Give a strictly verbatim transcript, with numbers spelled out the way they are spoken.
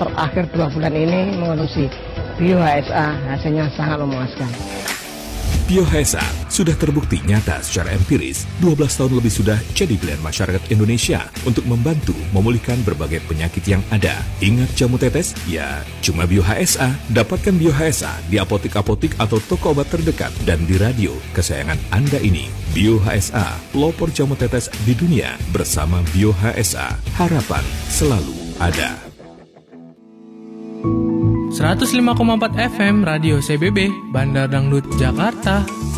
terakhir dua bulan ini mengonsumsi Bio H S A, hasilnya sangat memuaskan. Bio H S A sudah terbukti nyata secara empiris dua belas tahun lebih sudah jadi pilihan masyarakat Indonesia untuk membantu memulihkan berbagai penyakit yang ada. Ingat jamu tetes? Ya, cuma Bio H S A. Dapatkan Bio H S A di apotik-apotik atau toko obat terdekat dan di radio kesayangan Anda ini. Bio H S A, pelopor jamu tetes di dunia bersama Bio H S A. Harapan selalu ada. seratus lima koma empat F M Radio C B B Bandar Dangdut Jakarta.